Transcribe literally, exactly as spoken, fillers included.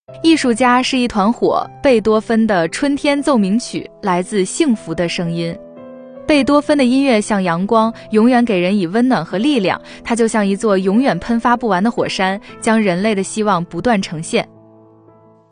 艺术家是一团火，贝多芬的春天奏鸣曲来自幸福的声音。贝多芬的音乐像阳光，永远给人以温暖和力量，它就像一座永远喷发不完的火山，将人类的希望不断呈现。